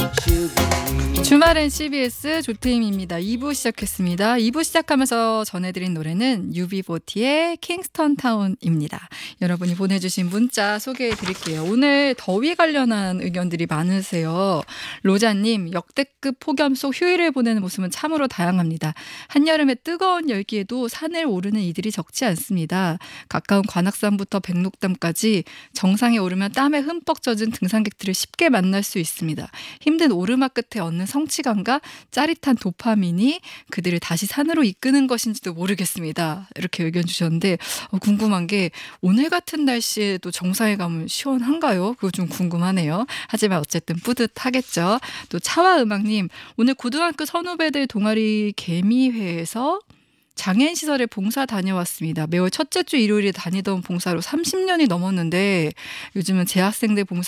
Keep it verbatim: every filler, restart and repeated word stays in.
주말엔 씨비에스 조태임입니다. 이 부 시작했습니다. 이 부 시작하면서 전해드린 노래는 유비포티의 킹스턴 타운입니다. 여러분이 보내주신 문자 소개해드릴게요. 오늘 더위 관련한 의견들이 많으세요. 로자님, 역대급 폭염 속 휴일을 보내는 모습은 참으로 다양합니다. 한여름의 뜨거운 열기에도 산을 오르는 이들이 적지 않습니다. 가까운 관악산부터 백록담까지 정상에 오르면 땀에 흠뻑 젖은 등산객들을 쉽게 만날 수 있습니다. 힘든 오르막 끝에 얻는 성취감과 짜릿한 도파민이 그들을 다시 산으로 이끄는 것인지도 모르겠습니다. 이렇게 의견 주셨는데 어, 궁금한 게 오늘 같은 날씨에도 정상에 가면 시원한가요? 그거 좀 궁금하네요. 하지만 어쨌든 뿌듯하겠죠. 또 차와음악님, 오늘 고등학교 선후배들 동아리 개미회에서 장애인시설에 봉사 다녀왔습니다. 매월 첫째 주 일요일에 다니던 봉사로 삼십 년이 넘었는데 요즘은 재학생들 봉사